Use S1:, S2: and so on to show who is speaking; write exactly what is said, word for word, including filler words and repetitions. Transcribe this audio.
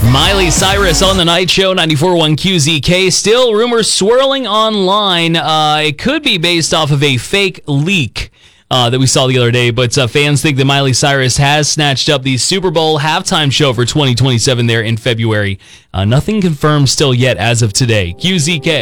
S1: Miley Cyrus on the Night Show, ninety-four point one Q Z K. Still rumors swirling online. Uh, it could be based off of a fake leak uh, that we saw the other day, but uh, fans think that Miley Cyrus has snatched up the Super Bowl halftime show for twenty twenty-seven there in February. Uh, nothing confirmed still yet as of today. Q Z K.